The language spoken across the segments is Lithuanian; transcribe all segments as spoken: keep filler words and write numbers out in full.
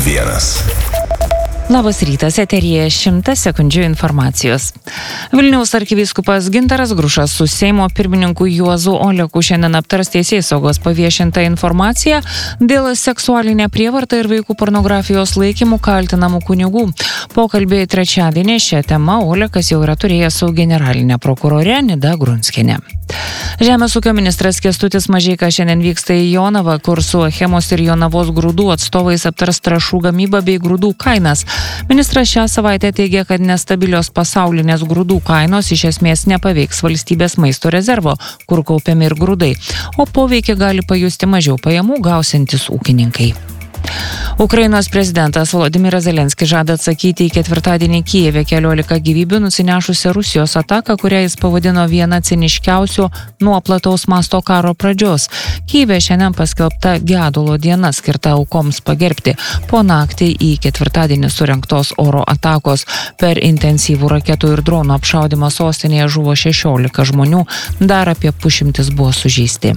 vienas. Labas rytas, eteryje šimtas sekundžių informacijos. Vilniaus arkivyskupas Gintaras Grušas su Seimo pirmininku Juozu Oleku šiandien aptars Teisėsaugos paviešintą informaciją dėl seksualinę prievartą ir vaikų pornografijos laikymų kaltinamų kunigų. Pokalbiai trečiadienį šią temą Olekas jau yra turėjęs su generalinė prokurore Nida Grunskienė. Žemės ūkio ministras Kęstutis Mažeika šiandien vyksta į Jonavą, kur su Achemos ir Jonavos grūdų atstovais aptars trąšų gamybą bei grūdų kainas. Ministras šią savaitę teigia, kad nestabilios pasaulinės grūdų kainos iš esmės nepaveiks valstybės maisto rezervo, kur kaupiami ir grūdai, o poveikį gali pajusti mažiau pajamų gausiantys ūkininkai. Ukrainos prezidentas Volodymyras Zelenskis žada atsakyti į ketvirtadienį Kijeve keliolika gyvybių nusinešusią Rusijos ataką, kurią jis pavadino viena ciniškiausių nuo plataus masto karo pradžios. Kijeve šiandien paskelbta gedulo diena skirta aukoms pagerbti po naktį į ketvirtadienį surengtos oro atakos. Per intensyvų raketų ir dronų apšaudymą sostinėje žuvo šešiolika žmonių, dar apie pusšimtis buvo sužeisti.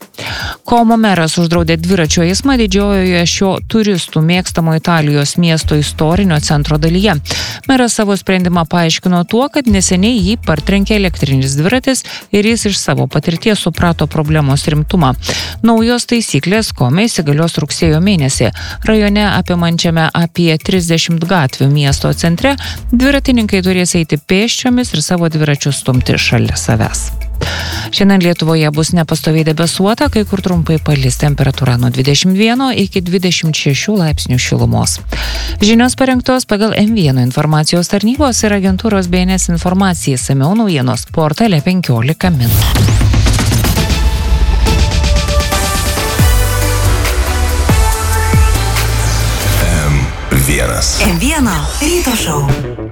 Komo meras uždraudė dviračių eismą didžiojoje šio turistų mėgstamo Italijos miesto istorinio centro dalyje. Meras savo sprendimą paaiškino tuo, kad neseniai jį partrenkė elektrinis dviratis ir jis iš savo patirties suprato problemos rimtumą. Naujos taisyklės Kome įsigalios rugsėjo mėnesį. Rajone apimančiame apie trisdešimt gatvių miesto centre dviratininkai turės eiti pėsčiomis ir savo dviračius stumti šalia savęs. Šiandien Lietuvoje bus nepastoviai debesuota, kai kur trumpai palis, temperatūra nuo dvidešimt vieno iki dvidešimt šešių laipsnių šilumos. Žinios parengtos pagal M vienas informacijos tarnybos ir agentūros B N S informacija, išsamiau naujienos portale penkiolika min. M vienas. M vienas ryto šou.